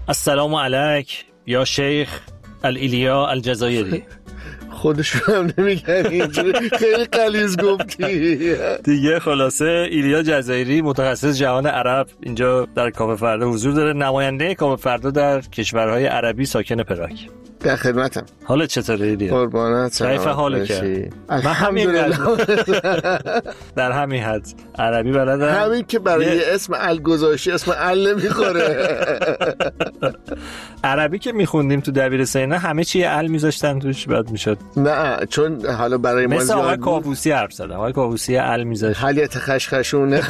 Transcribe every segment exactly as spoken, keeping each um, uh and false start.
السلام علیک یا شیخ الایلیا الجزایری. خودشون هم نمیگن اینجوری، خیلی غلیظ گفتی دیگه. خلاصه ایلیا جزایری متخصص جهان عرب اینجا در کافه فردا حضور داره، نماینده کافه فردا در کشورهای عربی، ساکن پراگ. در خدمتم. حالت چطوره ایلیا؟ قربانت. کیف حالت؟ الحمدلله. در همین حد عربی بلدم، همین که برای یه... اسم ال گذاشتی اسم ال نمیخوره. عربی که میخوندیم تو دبیرستان همه چی ال میذاشتن توش، بعد میشد. نه چون حالا برای ما مثل آقای کاووسی حرف زدم، آقای کاووسی ال میذاشت. حالیت خشخشونه.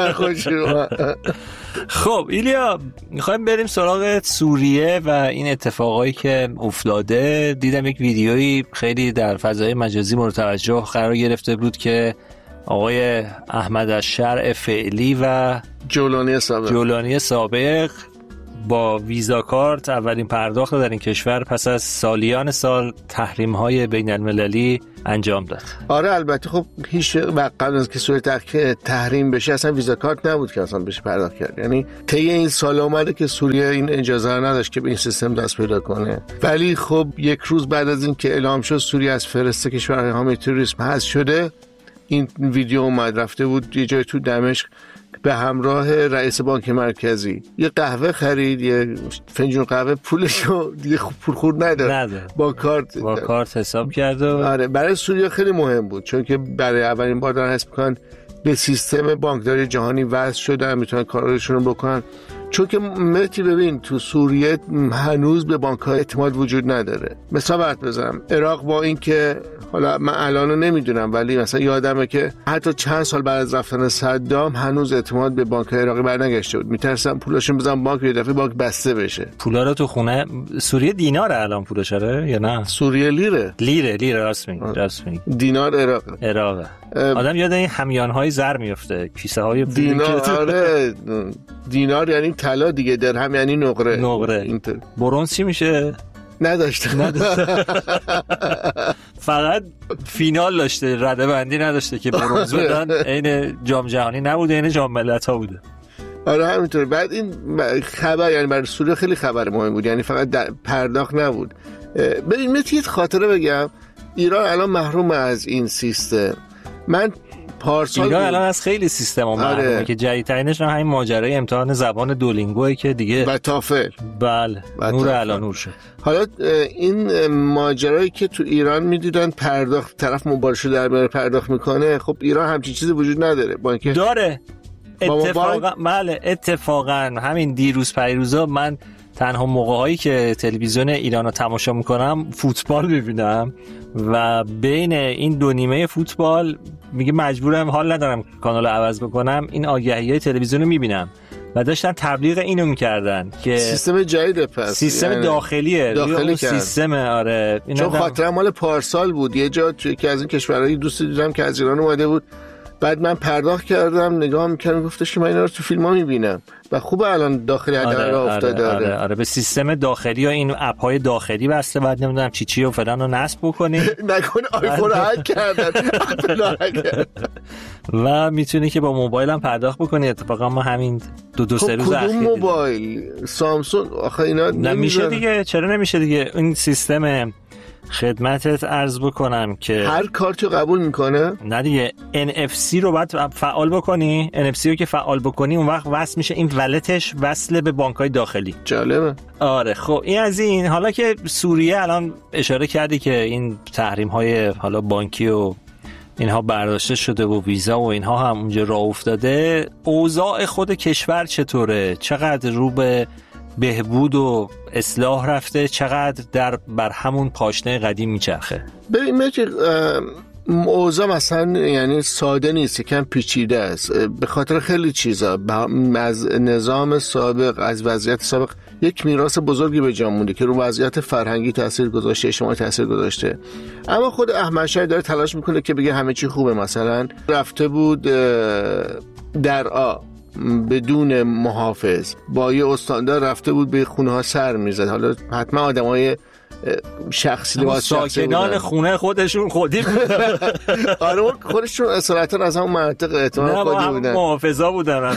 خب ایلیا، میخوایم بریم سراغ سوریه و این اتفاقایی که افتاده. دیدم یک ویدیویی خیلی در فضای مجازی مورد توجه قرار گرفته بود که آقای احمد الشرع فعلی و جولانی سابق جولانی سابق با ویزا کارت اولین پرداخت در این کشور پس از سالیان سال تحریم‌های بین‌المللی انجام داد. آره البته خب هیچ وقت قبل از که سوریه تحریم بشه اصلا ویزا کارت نبود که اصلا بشه پرداخت کرد. یعنی طی این سال اومده که سوریه این اجازه رو نداشت که به این سیستم دست پیدا کنه. ولی خب یک روز بعد از این که اعلام شد سوریه از فهرست کشورهای حامی تروریسم حذف شده، این ویدیو اومد رفته بود یه جای تو دمشق به همراه رئیس بانک مرکزی یه قهوه خرید، یه فنجون قهوه پولشو دیگه پول خورد نداد، با کارت با کارت حساب کرد. آره برای سوریه خیلی مهم بود چون که برای اولین بار دارن حساب می‌کنن به سیستم بانکداری جهانی وصل شدن، میتونن کارشون رو بکنن. چون که مهدی ببین تو سوریه هنوز به بانک‌ها اعتماد وجود نداره. مثلا برات بزنم، عراق با این که حالا من الانو نمیدونم ولی مثلا یادمه که حتی چند سال بعد از رفتن صدام هنوز اعتماد به بانک‌های عراقی برنگشته بود. میترسن پولاشون بزنن بانک، یه دفعه بانک بسته بشه. پولا رو تو خونه سوریه دیناره الان پولش آره یا نه؟ سوریه لیره. لیره لیره راست میگی، راست میگی. دینار عراق. عراق. آدم یاد این همیان‌های زر میفته، کیسه‌های پول. دینار آره دینار یعنی طلا دیگه، درهم یعنی نقره. نقره. برنز چی میشه؟ نداشته. نداشته. فقط فینال داشته، رده بندی نداشته که برنز بدن. عین جام جهانی نبوده، عین جام ملت‌ها بوده. آره همینطور. بعد این خبر یعنی برای سوریه خیلی خبر مهم بود، یعنی فقط پرداخت نبود. ببین متیت خاطره بگم، ایران الان محروم از این سیستم. من پارسال ایران الان از خیلی سیستم ها محرومه. آره. که جدیدترینش هم همین ماجرای امتحان زبان دولینگوه که دیگه و تافل. بله نور الان نور شد. حالا این ماجرایی که تو ایران میدیدن پرداخت طرف موبایلشو در میاره پرداخت میکنه، خب ایران همچین چیزی وجود نداره. با اینکه داره اتفاقا بله اتفاقا همین دیروز پیروزا من تنها موقع‌هایی که تلویزیون ایرانو تماشا میکنم فوتبال میبینم و بین این دو نیمه فوتبال میگه مجبورم، حال ندارم کانال عوض بکنم، این آگهی‌های تلویزیون رو میبینم و داشتن تبلیغ اینو میکردن که سیستم جدیده، پس سیستم یعنی داخلیه داخلی سیستم. آره چون خاطرم مال پارسال بود، یه جا توی که از این کشورهای دوستی دیدم که از ایران اومده بود، بعد من پرداخت کردم نگاه میکردم گفتش که من اینا رو تو فیلم ها میبینم و خوبه الان داخلی عدم آره، را افتاده. آره, آره, آره, آره به سیستم داخلی و این اپ های داخلی بسته، بعد نمیدونم چی چی و فلان رو نصب بکنی نکنه آیفون رو هک کردن و میتونی که با موبایل هم پرداخت بکنی. اتفاقا ما همین دو دو سه روز اخیر کدوم موبایل سامسونگ آخه اینا نمیشه دیگه. چرا نمیشه دیگه؟ این سیستم خدمتت عرض بکنم که هر کارتو قبول میکنه؟ نه دیگه، ان اف سی رو باید فعال بکنی. ان اف سی رو که فعال بکنی اون وقت وصل میشه، این ولتش وصل به بانک‌های داخلی. جالبه. آره خب این از این. حالا که سوریه الان اشاره کردی که این تحریم‌های حالا بانکی و اینها برداشته شده و ویزا و اینها هم اونجا راه افتاده، اوضاع خود کشور چطوره؟ چقدر رو به بهبود و اصلاح رفته؟ چقدر در بر همون پاشنه قدیم میچرخه؟ ببین مجید، اوضاع مثلا یعنی ساده نیست، یکم پیچیده است به خاطر خیلی چیزا. از نظام سابق، از وضعیت سابق یک میراث بزرگی به جا مونده که رو وضعیت فرهنگی تاثیر گذاشته، اجتماعی تاثیر گذاشته. اما خود احمد شاه داره تلاش میکنه که بگه همه چی خوبه. مثلا رفته بود در آ بدون محافظ با یه استاندار رفته بود به خونه ها سر میزد. حالا حتما آدمای شخصی لباس شخصی ساکنان خونه خودشون خودی بودن. آره خودشون اصالتا از همون منطقه احتمال خودی بودن، محافظا بودن.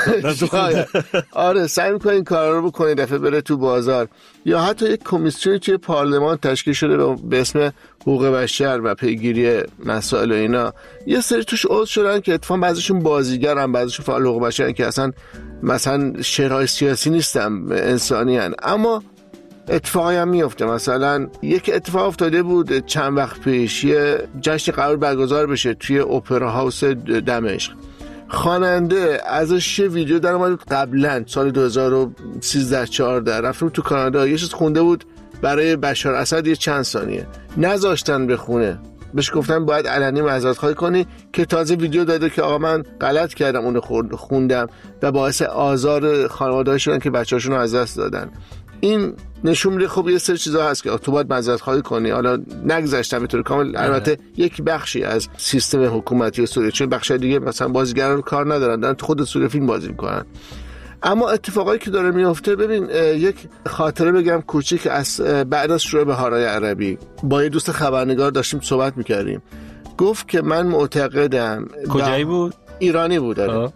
آره سعی میکنه این کارا رو بکنه، دفعه بره تو بازار. یا حتی یک کمیسیونی توی پارلمان تشکیل شده به اسم حقوق بشر و پیگیری مسائل و اینا، یه سری توش عضو شدن که اتفاقا بعضیشون بازیگرن، بعضیشون فعال حقوق بشرن که اصلا مثلا شرای سیاسی نیستن، انسانی هن. اما اتفاقی هم میفته. مثلا یک اتفاق افتاده بود چند وقت پیش، یه جشن قرار برگزار بشه توی اپرا هاوس دمشق. خواننده ازش یه ویدیو در اومد قبلا سال دو هزار و سیزده چهارده، رفتم تو کانادا یه چیز خونده بود برای بشار اسد یه چند ثانیه، نذاشتن بخونه، بهش گفتن باید علنی معذرت خواهی کنی، که تازه ویدیو داده که آقا من غلط کردم اونو خوندم و باعث آزار خانواده‌ها شدن که بچه‌هاشون رو از دست دادن. این نشون میده خب یه سری چیزا هست که تو باید معذرت خواهی کنی. حالا نگذاشتم به طور کامل، البته یک بخشی از سیستم حکومتی سوریه، چون بخش دیگه مثلا بازیگران کار ندارن، دارن خود سوریه فیلم بازی میکنن. اما اتفاقایی که داره میفته، ببین یک خاطره بگم کوچیک از بعد از شروع بهارهای عربی، با یه دوست خبرنگار داشتیم صحبت میکردیم، گفت که من معتقدم. کجایی بود؟ ایرانی بود. داره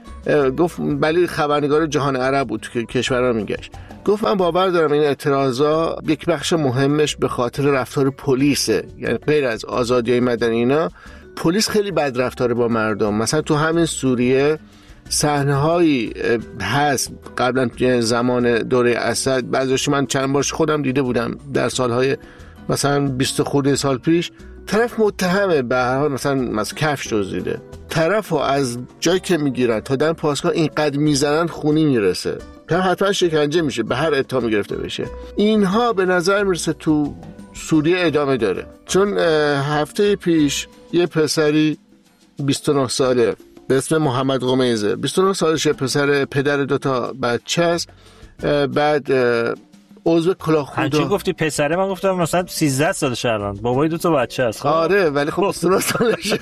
گفت ولی خبرنگار جهان عرب بود که کشورها میگشت. گفت من باور دارم این اعتراضا یک بخش مهمش به خاطر رفتار پلیسه، یعنی غیر از آزادی مدنی اینا، پلیس خیلی بد رفتار با مردم. مثلا تو همین سوریه صحنه‌هایی هست قبلا زمان دوره اسد، بعضیش من چند بارش خودم دیده بودم در سالهای مثلا بیست خورده سال پیش، طرف متهمه به هر حال مثلا مثلا کفش دزدیده، طرفو از جایی که میگیرن تا در پاسگاه اینقدر میزنن خونی میرسه، هم حتما شکنجه میشه، به هر اتهامی گرفته بشه. اینها به نظر میرسه تو سوریه ادامه داره. چون هفته پیش یه پسری بیست و نه ساله به اسم محمد قمیزه، بیست و نه سالشه، پسر پدر دوتا بچه است، بعد عضو کلاهخودا. چی گفتی پسره؟ من گفتم مثلا سیزده سالشه الان، بابای دو تا بچه است. خب آره ولی خب بیست و نه سالشه.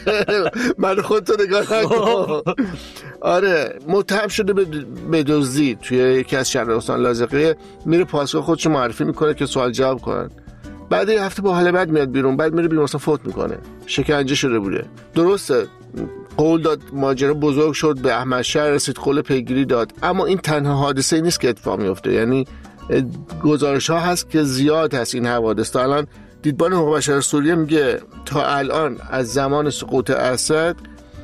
من خودتو نگاه نکن. آره متهم شده به دزدی توی یکی از شهرستان لاذقیه، میره پاسگاه خودشو معرفی میکنه که سوال جواب کنن، بعد یه هفته با حال بد میاد بیرون، بعد میره بیرون مثلا فوت میکنه، شکنجه شده بوده. درسته قول داد، ماجرا بزرگ شد، به احمد شهر رسید، قول پیگیری داد، اما این تنها حادثه نیست که اتفاق میفته. یعنی گزارش ها هست که زیاد هست این حوادث. تا الان دیدبان حقوق بشر سوریه میگه تا الان از زمان سقوط اسد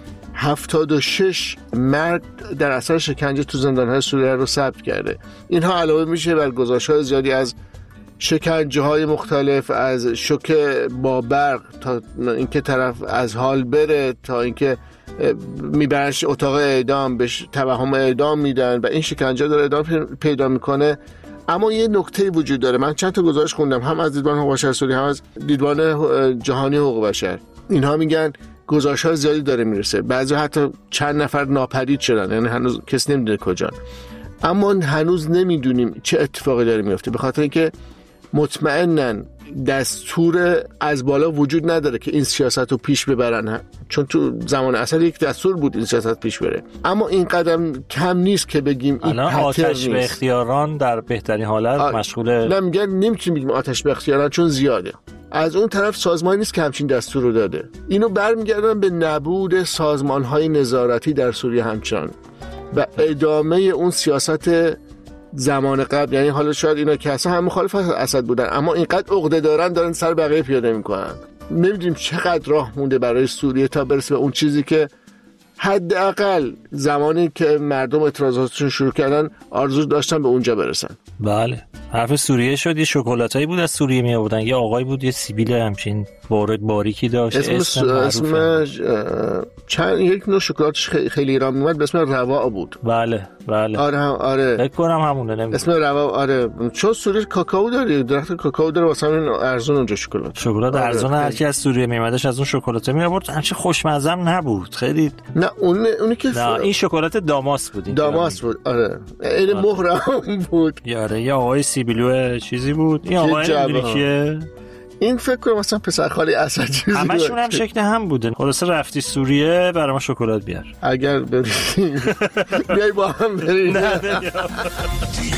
هفتاد و شش مرد در اثر شکنجه تو زندان‌های سوریه رو ثبت کرده. اینها علاوه میشه بر گزارش‌های زیادی از شکنجه های مختلف، از شوک با برق تا اینکه طرف از حال بره، تا اینکه میبرنش اتاق اعدام، بهش توهم اعدام میدن و این شکنجه داره ادامه پیدا میکنه. اما یه نکته وجود داره، من چند تا گزارش خوندم، هم از دیدبان حقوق بشر سوریه هم از دیدبان جهانی حقوق بشر، اینها میگن گزارش‌های زیادی داره میرسه، بعضی حتی چند نفر ناپدید شدن، یعنی هنوز کسی نمیدونه کجا، اما هنوز نمیدونیم چه اتفاقی داره میفته، به خاطر اینکه مطمئنن دستور از بالا وجود نداره که این سیاست رو پیش ببرن، چون تو زمان اسد یک دستور بود این سیاست پیش بره. اما این قدم کم نیست که بگیم این آتش به اختیاران در بهترین حالت آ... مشغول نمیگن، نمیتونیم بگیم آتش به اختیاران چون زیاده. از اون طرف سازمانی نیست که همچین دستور رو داده. اینو برمیگردن به نبود سازمان‌های نظارتی در سوریه همچنان و ادامه اون سیاست زمان قبل. یعنی حالا شاید اینا که اصلا هم مخالف اسد بودن، اما اینقدر عقده دارن دارن سر بقیه پیاده میکنن. نمیدونیم چقدر راه مونده برای سوریه تا برسه به اون چیزی که حداقل زمانی که مردم اعتراضاتشون شروع کردن آرزو داشتن به اونجا برسن. بله حرف سوریه شد. یه شکلاتایی بود از سوریه می آوردن، یه آقای بود یه سیبیل همچین بارد باریکی داشت، اسم اسمش چند یک نوع شکلاتش خیلی ایران میومد به اسم روا بود. بله بله آره هم آره فکر کنم همونه، نمیدونم اسم روا. آره چون سوریه کاکائو داره، درخت کاکائو داره، واسه همین ارزون اونجا شکلات شکلات آره. ارزون هر کی از سوریه میومدش از اون شکلات می آورد، همچین خوشمزه نبود خیلی. نه اون اونی که نه این شکلات داماس بود، این داماس بود آره، این مهرم بود. یاره یا آقای سیبیلو چیزی بود، این آقای نمیدونی کیه، این فکر کنم مثلا پسر خالی اسد چیزی بود، همشون هم شکل هم بودن. خلاصه رفتی سوریه برای ما شکلات بیار، اگر بریم بیای با هم بریم.